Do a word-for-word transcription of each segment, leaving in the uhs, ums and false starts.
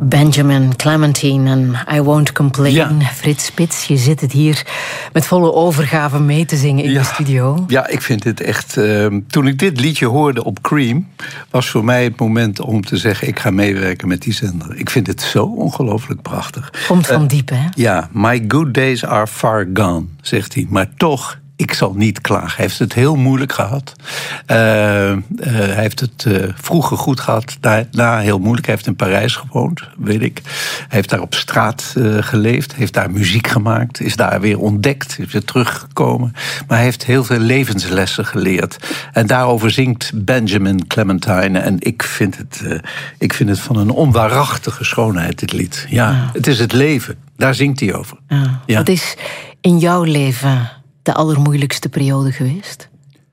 Benjamin Clementine en I Won't Complain. Ja. Frits Spits, je zit het hier met volle overgave mee te zingen in ja. de studio. Ja, ik vind het echt... Uh, toen ik dit liedje hoorde op Cream, was voor mij het moment om te zeggen, ik ga meewerken met die zender. Ik vind het zo ongelooflijk prachtig. Komt van uh, diep, hè? Ja, my good days are far gone, zegt hij. Maar toch, ik zal niet klagen. Hij heeft het heel moeilijk gehad. Uh, uh, hij heeft het uh, vroeger goed gehad, daarna heel moeilijk. Hij heeft in Parijs gewoond, weet ik. Hij heeft daar op straat uh, geleefd, heeft daar muziek gemaakt, is daar weer ontdekt, is weer teruggekomen. Maar hij heeft heel veel levenslessen geleerd. En daarover zingt Benjamin Clementine. En ik vind het, uh, ik vind het van een onwaarachtige schoonheid, dit lied. Ja, ja. Het is het leven, daar zingt hij over. Ja. Ja. Wat is in jouw leven de allermoeilijkste periode geweest?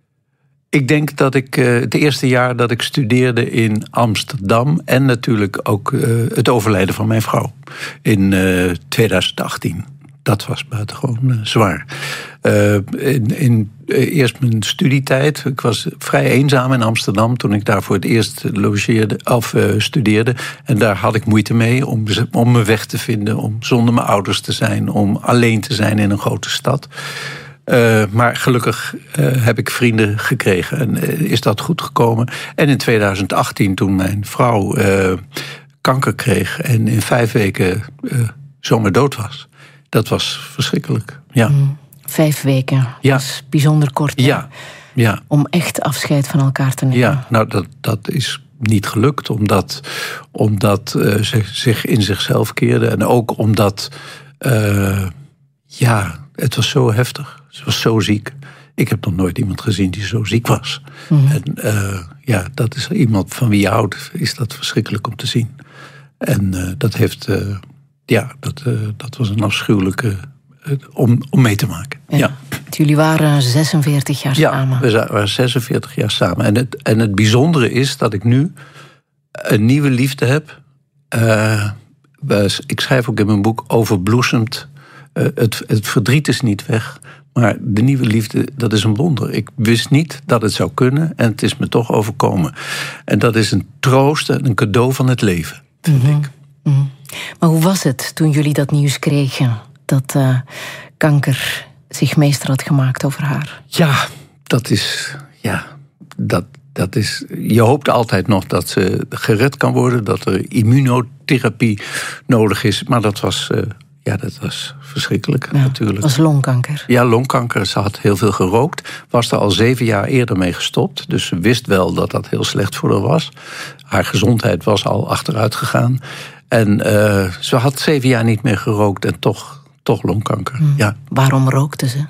Ik denk dat ik uh, het eerste jaar dat ik studeerde in Amsterdam, en natuurlijk ook uh, het overlijden van mijn vrouw in uh, tweeduizend achttien. Dat was buitengewoon uh, zwaar. Uh, in, in uh, eerst mijn studietijd. Ik was vrij eenzaam in Amsterdam toen ik daar voor het eerst logeerde, of uh, studeerde. En daar had ik moeite mee om, om me weg te vinden, om zonder mijn ouders te zijn, om alleen te zijn in een grote stad. Uh, maar gelukkig uh, heb ik vrienden gekregen en uh, is dat goed gekomen. En in tweeduizend achttien, toen mijn vrouw uh, kanker kreeg en in vijf weken uh, zomaar dood was. Dat was verschrikkelijk, ja. Mm, vijf weken, ja. Dat is bijzonder kort. Ja, ja. Om echt afscheid van elkaar te nemen. Ja, nou dat, dat is niet gelukt, omdat, omdat uh, ze zich in zichzelf keerde. En ook omdat, uh, ja, het was zo heftig. Ze was zo ziek. Ik heb nog nooit iemand gezien die zo ziek was. Mm-hmm. En uh, ja, dat is iemand van wie je houdt, is dat verschrikkelijk om te zien. En uh, dat heeft, uh, ja, dat, uh, dat was een afschuwelijke uh, om, om mee te maken. Ja. Ja. Jullie waren zesenveertig jaar ja, samen. Ja, we waren zesenveertig jaar samen. En het, en het bijzondere is dat ik nu een nieuwe liefde heb. Uh, ik schrijf ook in mijn boek overbloesemd. Uh, het, het verdriet is niet weg. Maar de nieuwe liefde, dat is een wonder. Ik wist niet dat het zou kunnen en het is me toch overkomen. En dat is een troost en een cadeau van het leven, vind mm-hmm. ik. Mm-hmm. Maar hoe was het toen jullie dat nieuws kregen? Dat uh, kanker zich meester had gemaakt over haar? Ja, dat is... Ja, dat, dat is... Je hoopt altijd nog dat ze gered kan worden, dat er immunotherapie nodig is. Maar dat was... Uh, Ja, dat was verschrikkelijk, ja, natuurlijk. Dat was longkanker. Ja, longkanker. Ze had heel veel gerookt. Was er al zeven jaar eerder mee gestopt. Dus ze wist wel dat dat heel slecht voor haar was. Haar gezondheid was al achteruit gegaan. En uh, ze had zeven jaar niet meer gerookt en toch, toch longkanker. Hmm. Ja. Waarom rookte ze?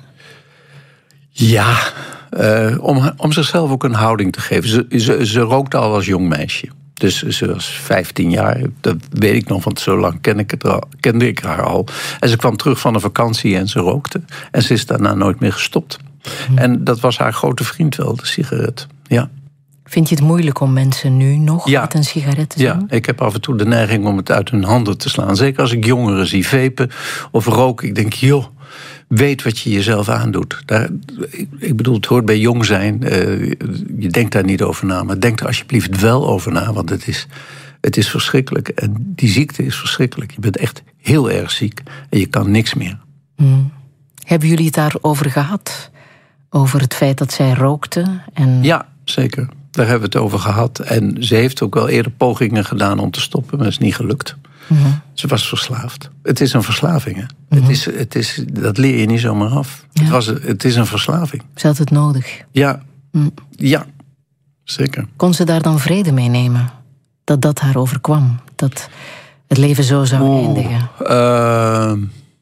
Ja, uh, om, om zichzelf ook een houding te geven. Ze, ze, ze rookte al als jong meisje. Dus ze was vijftien jaar, dat weet ik nog, want zo lang ken ik het al, kende ik haar al. En ze kwam terug van een vakantie en ze rookte. En ze is daarna nooit meer gestopt. Hmm. En dat was haar grote vriend wel, de sigaret. Ja. Vind je het moeilijk om mensen nu nog ja. met een sigaret te zien? Ja, ik heb af en toe de neiging om het uit hun handen te slaan. Zeker als ik jongeren zie vapen of roken. Ik denk, joh, weet wat je jezelf aandoet. Daar, ik, ik bedoel, het hoort bij jong zijn. Uh, je denkt daar niet over na. Maar denk er alsjeblieft wel over na. Want het is, het is verschrikkelijk. En die ziekte is verschrikkelijk. Je bent echt heel erg ziek. En je kan niks meer. Hmm. Hebben jullie het daarover gehad? Over het feit dat zij rookte? En... Ja, zeker. Daar hebben we het over gehad. En ze heeft ook wel eerder pogingen gedaan om te stoppen. Maar het is niet gelukt. Mm-hmm. Ze was verslaafd. Het is een verslaving, hè? Mm-hmm. Het is, het is, dat leer je niet zomaar af. Ja. Het, was, het is een verslaving. Ze had het nodig. Ja, mm. ja, zeker. Kon ze daar dan vrede mee nemen? Dat dat haar overkwam? Dat het leven zo zou Oeh, eindigen? Uh,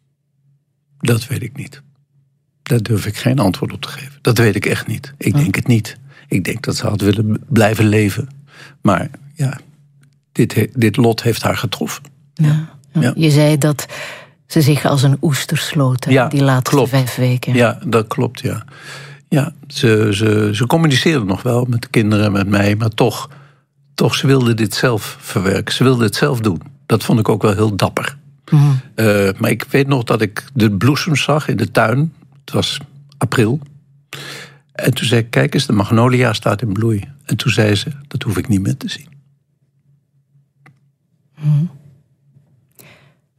dat weet ik niet. Daar durf ik geen antwoord op te geven. Dat weet ik echt niet. Ik oh. denk het niet. Ik denk dat ze had willen blijven leven. Maar ja... Dit, dit lot heeft haar getroffen. Ja, ja. Je zei dat ze zich als een oester sloot, ja, die laatste klopt. vijf weken. Ja, dat klopt, ja. ja ze, ze, ze communiceerde nog wel met de kinderen en met mij, maar toch, toch, ze wilde dit zelf verwerken. Ze wilde het zelf doen. Dat vond ik ook wel heel dapper. Mm-hmm. Uh, maar ik weet nog dat ik de bloesems zag in de tuin. Het was april. En toen zei ik, kijk eens, de magnolia staat in bloei. En toen zei ze, dat hoef ik niet meer te zien. Hmm.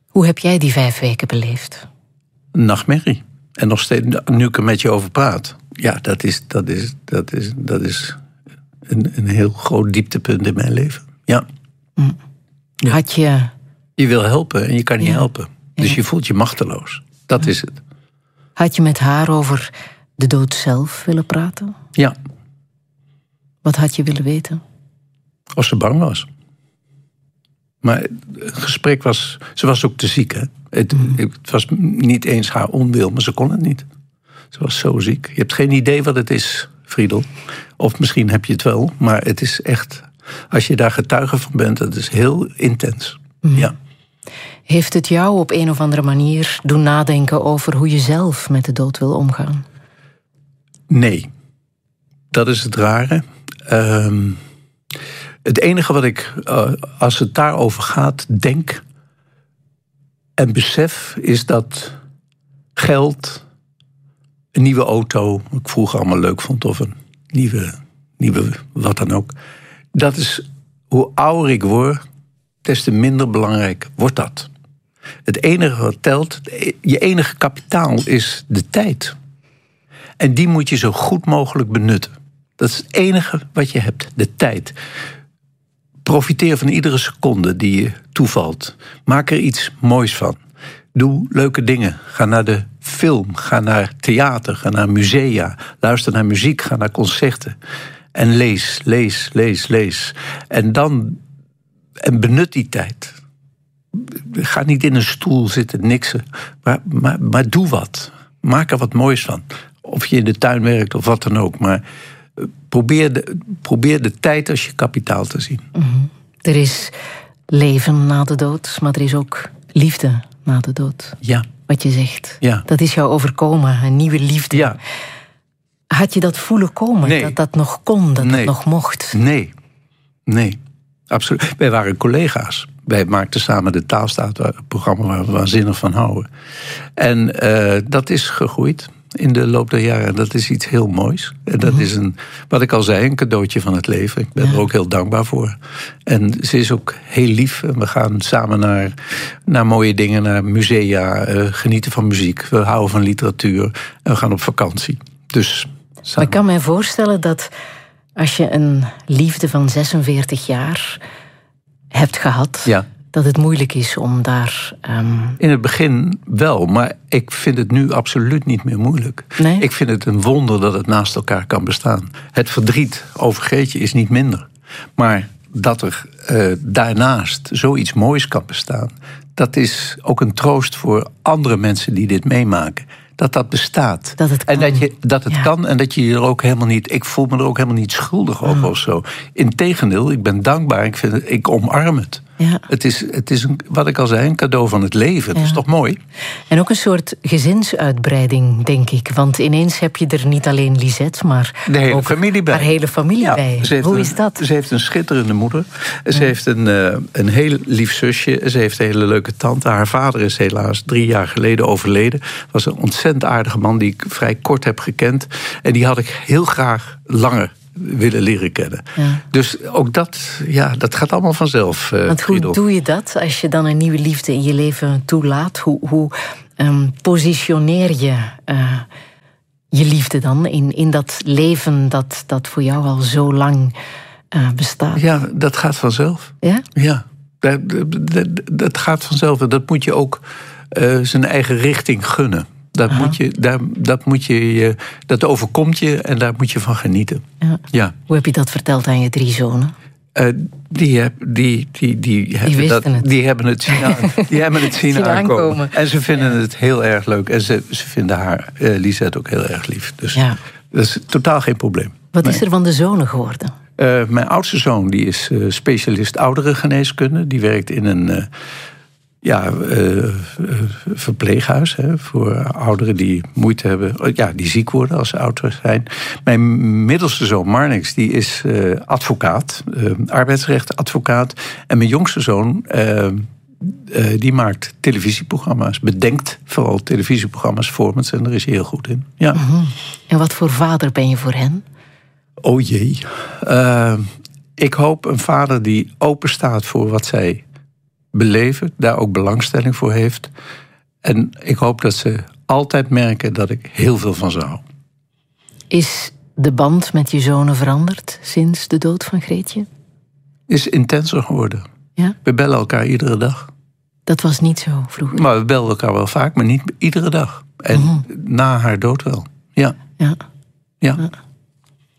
Hoe heb jij die vijf weken beleefd? Nachtmerrie. En nog steeds, nu ik er met je over praat. Ja, dat is, dat is, dat is, dat is een, een heel groot dieptepunt in mijn leven. Ja. Mm. Ja. Had je... Je wil helpen en je kan niet ja. helpen. Dus ja. je voelt je machteloos. Dat ja. is het. Had je met haar over de dood zelf willen praten? Ja. Wat had je willen weten? Of ze bang was. Maar het gesprek was... Ze was ook te ziek, hè. Het, mm. het was niet eens haar onwil, maar ze kon het niet. Ze was zo ziek. Je hebt geen idee wat het is, Friedel. Of misschien heb je het wel, maar het is echt... Als je daar getuige van bent, dat is heel intens. Mm. Ja. Heeft het jou op een of andere manier doen nadenken over hoe je zelf met de dood wil omgaan? Nee. Dat is het rare. Um, het enige wat ik, uh, als het daarover gaat, denk en besef, is dat geld, een nieuwe auto, wat ik vroeger allemaal leuk vond, of een nieuwe, nieuwe wat dan ook. Dat is, hoe ouder ik word, des te minder belangrijk wordt dat. Het enige wat telt, je enige kapitaal is de tijd. En die moet je zo goed mogelijk benutten. Dat is het enige wat je hebt, de tijd. Profiteer van iedere seconde die je toevalt. Maak er iets moois van. Doe leuke dingen. Ga naar de film, ga naar theater, ga naar musea. Luister naar muziek, ga naar concerten. En lees, lees, lees, lees. En dan en benut die tijd. Ga niet in een stoel zitten niksen. Maar, maar, maar doe wat. Maak er wat moois van. Of je in de tuin werkt of wat dan ook. Maar probeer de, probeer de tijd als je kapitaal te zien. Mm-hmm. Er is leven na de dood, maar er is ook liefde na de dood. Ja. Wat je zegt. Ja. Dat is jou overkomen, een nieuwe liefde. Ja. Had je dat voelen komen? Nee. Dat dat nog kon, dat nee. het nog mocht? Nee. Nee. Absoluut. Wij waren collega's. Wij maakten samen de Taalstaat, een programma waar we waanzinnig van houden. En uh, dat is gegroeid in de loop der jaren. Dat is iets heel moois. En dat mm-hmm. is een, wat ik al zei, een cadeautje van het leven. Ik ben ja. er ook heel dankbaar voor. En ze is ook heel lief. En we gaan samen naar, naar mooie dingen, naar musea, uh, genieten van muziek. We houden van literatuur en we gaan op vakantie. Dus maar ik kan me voorstellen dat als je een liefde van zesenveertig jaar hebt gehad, ja. dat het moeilijk is om daar... Um... In het begin wel, maar ik vind het nu absoluut niet meer moeilijk. Nee? Ik vind het een wonder dat het naast elkaar kan bestaan. Het verdriet over Greetje is niet minder. Maar dat er uh, daarnaast zoiets moois kan bestaan, dat is ook een troost voor andere mensen die dit meemaken. Dat dat bestaat. Dat het kan. En dat, je, dat het ja. kan en dat je je er ook helemaal niet... Ik voel me er ook helemaal niet schuldig over mm. of zo. Integendeel, ik ben dankbaar. Ik, vind het, ik omarm het. Ja. Het is, het is een, wat ik al zei, een cadeau van het leven. Het ja. is toch mooi? En ook een soort gezinsuitbreiding, denk ik. Want ineens heb je er niet alleen Lisette, maar de hele ook familie bij. haar hele familie ja, bij. Hoe een, is dat? Ze heeft een schitterende moeder. Ze ja. heeft een, uh, een heel lief zusje. Ze heeft een hele leuke tante. Haar vader is helaas drie jaar geleden overleden. Was een ontzettend aardige man die ik vrij kort heb gekend. En die had ik heel graag langer willen leren kennen. Ja. Dus ook dat, ja, dat gaat allemaal vanzelf. Uh, Want hoe Friedel. doe je dat als je dan een nieuwe liefde in je leven toelaat? Hoe, hoe um, positioneer je uh, je liefde dan in, in dat leven dat, dat voor jou al zo lang uh, bestaat? Ja, dat gaat vanzelf. Ja? Ja, dat, dat, dat gaat vanzelf. Dat moet je ook uh, zijn eigen richting gunnen. Dat, moet je, daar, dat, moet je, dat overkomt je en daar moet je van genieten. Ja. Ja. Hoe heb je dat verteld aan je drie zonen? Uh, die, heb, die, die, die, hebben die, dat, het. die hebben het zien, aan, die hebben het zien, zien aankomen. aankomen. En ze vinden het heel erg leuk. En ze, ze vinden haar, uh, Lisette, ook heel erg lief. Dus ja. dat is totaal geen probleem. Wat nee. is er van de zonen geworden? Uh, mijn oudste zoon die is uh, specialist ouderengeneeskunde. Die werkt in een... Uh, Ja, uh, verpleeghuis hè, voor ouderen die moeite hebben, ja, die ziek worden als ze ouder zijn. Mijn middelste zoon Marnix, die is uh, advocaat, uh, arbeidsrechtadvocaat. En mijn jongste zoon, uh, uh, die maakt televisieprogramma's, bedenkt vooral televisieprogramma's, formats, en daar is hij heel goed in. Ja. Mm-hmm. En wat voor vader ben je voor hen? Oh jee. Uh, ik hoop een vader die open staat voor wat zij beleven, daar ook belangstelling voor heeft. En ik hoop dat ze altijd merken dat ik heel veel van ze hou. Is de band met je zonen veranderd sinds de dood van Greetje? Is intenser geworden. Ja? We bellen elkaar iedere dag. Dat was niet zo vroeger. Maar we belden elkaar wel vaak, maar niet iedere dag. En mm-hmm. na haar dood wel. Ja. Ja. Ja. ja.